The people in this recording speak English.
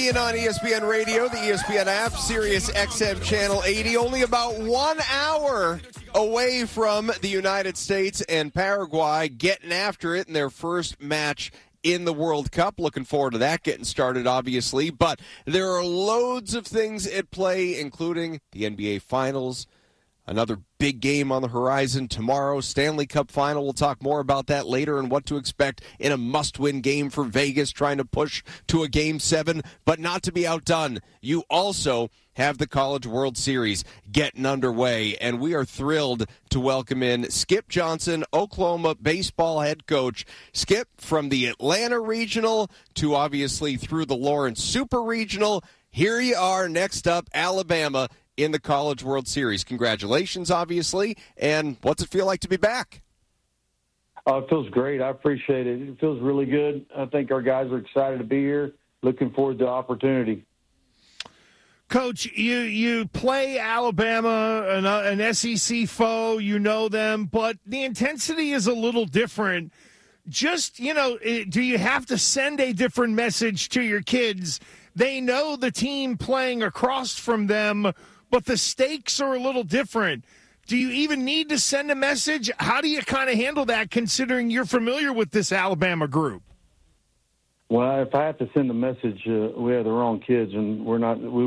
Ian on ESPN Radio, the ESPN app, Sirius XM Channel 80. Only about 1 hour away from the United States and Paraguay getting after it in their first match in the World Cup. Looking forward to that getting started, obviously. But there are loads of things at play, including the NBA Finals. Another big game on the horizon tomorrow, Stanley Cup Final. We'll talk more about that later and what to expect in a must-win game for Vegas, trying to push to a Game 7, but not to be outdone. You also have the College World Series getting underway, and we are thrilled to welcome in Skip Johnson, Oklahoma baseball head coach. Skip, from the Atlanta Regional to obviously through the Lawrence Super Regional, here you are next up, Alabama, in the College World Series. Congratulations, obviously, and what's it feel like to be back? It feels great. I appreciate it. It feels really good. I think our guys are excited to be here. Looking forward to the opportunity. Coach, you play Alabama, an SEC foe, you know them, but the intensity is a little different. Just, do you have to send a different message to your kids? They know the team playing across from them, but the stakes are a little different. Do you even need to send a message? How do you kind of handle that, considering you're familiar with this Alabama group? Well, if I have to send a message, we have the wrong kids, and we